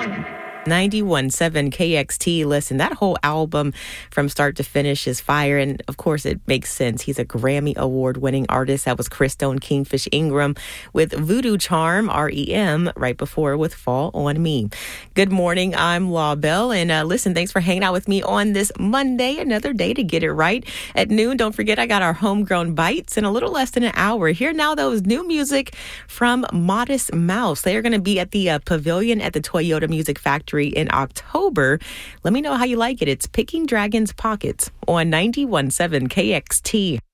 91.7 KXT. Listen, that whole album from start to finish is fire. And of course, it makes sense. He's a Grammy Award-winning artist. That was Chris Stone, Kingfish Ingram with Voodoo Charm, REM, right before with Fall on Me. Good morning. I'm Law Bell. And listen, thanks for hanging out with me on this Monday. Another day to get it right. At noon, don't forget, I got our homegrown bites in a little less than an hour. Here now, though, is new music from Modest Mouse. They are going to be at the Pavilion at the Toyota Music Factory in October. Let me know how you like it. It's Picking Dragon's Pockets on 91.7 KXT.